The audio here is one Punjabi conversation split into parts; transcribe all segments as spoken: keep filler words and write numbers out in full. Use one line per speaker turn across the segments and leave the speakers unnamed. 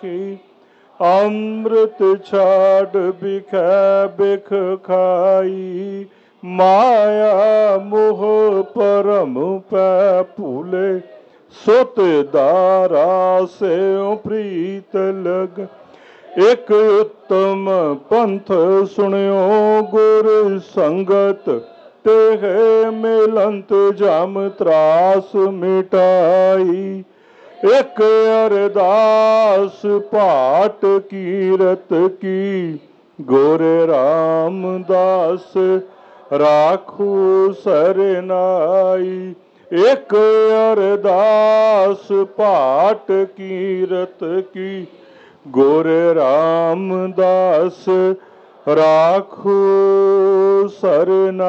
ਕੀ ਅੰਮ੍ਰਿਤ ਛਾੜ ਬਿਖੈ ਬਿਖ ਖਾਈ, ਮਾਇਆ ਮੋਹ ਭਰਮ ਪੈ ਭੂਲੇ, ਸੁਤ ਦਾਰਾ ਸਿਉ ਪ੍ਰੀਤ ਲਗ। ਇਕ ਉਤਮ ਪੰਥ ਸੁਣਿਓ ਗੁਰ ਸੰਗਤ, ਤੇਹ ਮਿਲੰਤ ਜਮ ਤਰਾਸ ਮਿਟਾਈ। ਇਕ ਅਰਦਾਸ ਭਾਟ ਕੀਰਤ ਕੀ, ਗੁਰ ਰਾਮਦਾਸ ਰਾਖੂ ਸਰਨਾਈ। ਇਕ ਅਰਦਾਸ ਭਾਟ ਕੀਰਤ ਕੀ, ਗੁਰ ਰਾਮਦਾਸ ਰਾਖੂ ਸਰਨਾਈ।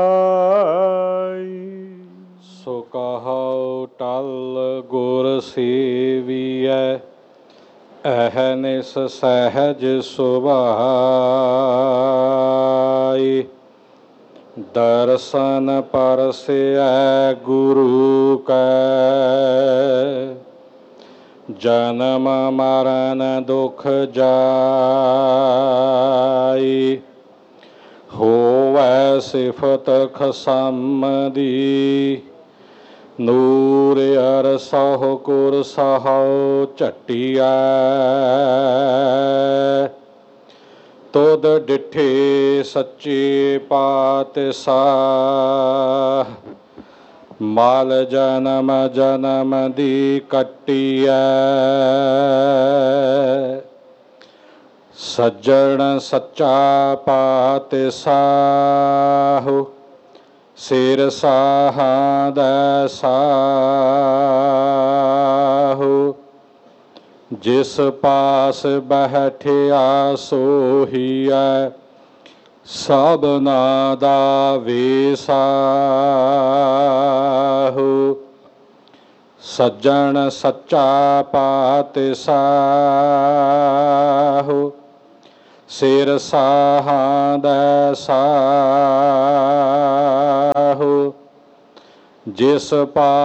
ਸੋ ਕਹੋ ਟਲ ਗੁਰ ਸੇਵੀਐ, ਅਹਨਿਸ ਸਹਿਜ ਸੁਭਾਈ। ਦਰਸ਼ਨ ਪਰਸੈ ਗੁਰੂ ਕੈ, ਜਨਮ ਮਰਨ ਦੁਖ ਜਾਈ। ਹੋਵੈ ਸਿਫਤ ਖਸਮ ਦੀ, ਨੂਰ ਅਰਸਹੁ ਕੁਰ ਸਹੁ ਝਟੀਐ। ਤੁਧ ਡਿਠੇ ਸੱਚੇ ਪਾਤਸ਼ਾਹ, ਮਲ ਜਨਮ ਜਨਮ ਦੀ ਕੱਟੀਐ। ਸੱਜਣ ਸੱਚਾ ਪਾਤਸ਼ਾਹ, ਸਿਰ ਸਾਹਾਂ ਦਾ ਸਾਹੁ। ਜਿਸ ਪਾਸ ਬੈਠਿਆ ਸੋਹੀਐ, ਸਭਨਾ ਦਾ ਵੇਸਾਹੁ। ਸੱਜਣ ਸੱਚਾ ਪਾਤਸ਼ਾਹ, ਸਿਰ ਸਾਹਾਂ ਦਾ ਸਾਹੁ। ਜਿਸ ਪਾ